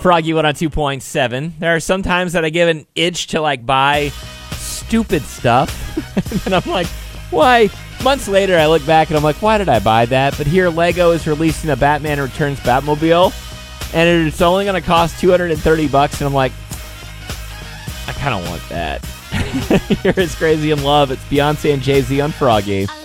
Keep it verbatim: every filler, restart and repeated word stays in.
Froggy one oh two point seven. There are some times that I give an itch to like buy stupid stuff. And I'm like, why? Months later, I look back and I'm like, why did I buy that? But here, Lego is releasing a Batman Returns Batmobile, and it's only going to cost two hundred thirty bucks. And I'm like, I kind of want that. Here is Crazy in Love. It's Beyonce and Jay-Z on Froggy.